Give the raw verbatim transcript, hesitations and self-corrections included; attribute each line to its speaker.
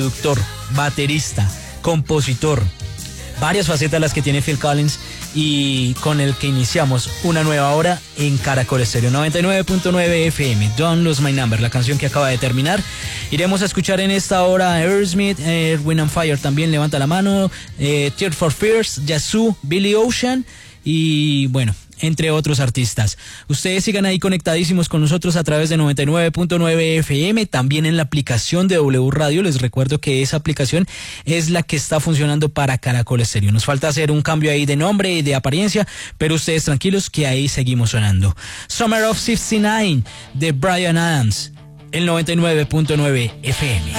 Speaker 1: productor, baterista, compositor, varias facetas las que tiene Phil Collins y con el que iniciamos una nueva hora en Caracol Estéreo noventa y nueve punto nueve F M. Don't Lose My Number, la canción que acaba de terminar. Iremos a escuchar en esta hora Aerosmith, eh, Wind and Fire también, levanta la mano, eh, Tears for Fears, Yazoo, Billy Ocean y bueno, entre otros artistas. Ustedes sigan ahí conectadísimos con nosotros a través de noventa y nueve punto nueve F M, también en la aplicación de W Radio. Les recuerdo que esa aplicación es la que está funcionando para Caracol Estéreo. Nos falta hacer un cambio ahí de nombre y de apariencia, pero ustedes tranquilos que ahí seguimos sonando. Summer of sesenta y nueve de Bryan Adams, el noventa y nueve punto nueve F M.